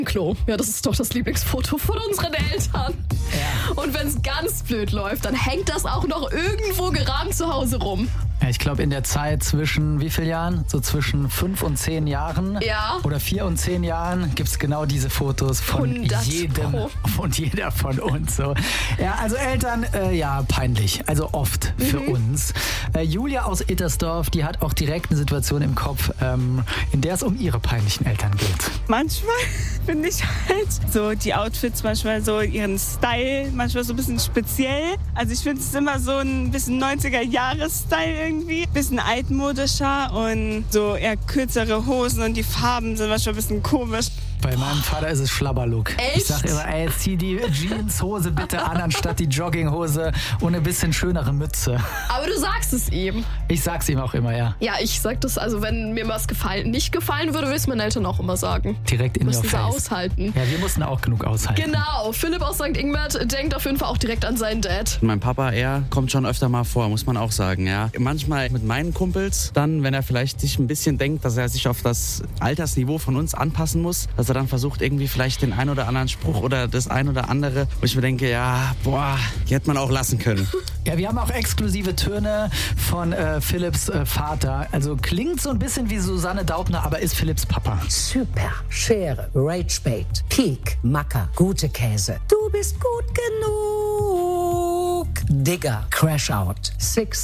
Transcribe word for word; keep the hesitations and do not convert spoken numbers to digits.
Klo. Ja, das ist doch das Lieblingsfoto von unseren Eltern. Ja. Und wenn es ganz blöd läuft, dann hängt das auch noch irgendwo gerahmt zu Hause rum. Ja, ich glaube, in der Zeit zwischen wie vielen Jahren? So zwischen fünf und zehn Jahren Ja. oder vier und zehn Jahren gibt es genau diese Fotos von hundert jedem Pro. und jeder von uns. So. Ja, also Eltern, äh, ja, peinlich. Also oft für Mhm. uns. Äh, Julia aus Ittersdorf, die hat auch direkt eine Situation im Kopf, ähm, in der es um ihre peinlichen Eltern geht. Manchmal finde ich halt so die Outfits, manchmal so ihren Style, manchmal so ein bisschen speziell. Also ich finde es immer so ein bisschen neunziger-Jahres-Style irgendwie. Bisschen altmodischer und so eher kürzere Hosen und die Farben sind manchmal ein bisschen komisch. Bei meinem Vater ist es Schlabberlook. Echt? Ich sag immer, ey, zieh die Jeanshose bitte an, anstatt die Jogginghose und eine bisschen schönere Mütze. Aber du sagst es ihm. Ich sag's ihm auch immer, ja. Ja, ich sag das, also wenn mir was gefallen, nicht gefallen würde, würde ich es meinen Eltern auch immer sagen. Direkt in your Müssen sie face. aushalten. Ja, wir mussten auch genug aushalten. Genau, Philipp aus Sankt Ingbert denkt auf jeden Fall auch direkt an seinen Dad. Mein Papa, er kommt schon öfter mal vor, muss man auch sagen, ja. Manchmal mit meinen Kumpels, dann, wenn er vielleicht sich ein bisschen denkt, dass er sich auf das Altersniveau von uns anpassen muss, dass er dann versucht, irgendwie vielleicht den ein oder anderen Spruch oder das ein oder andere, wo ich mir denke, ja, boah, die hätte man auch lassen können. Ja, wir haben auch exklusive Töne von äh, Philipps äh, Vater. Also klingt so ein bisschen wie Susanne Daubner, aber ist Philipps Papa. Super, Schere, Ragebait, Peak, Macker, gute Käse. Du bist gut genug. Digger, Crash Out, Six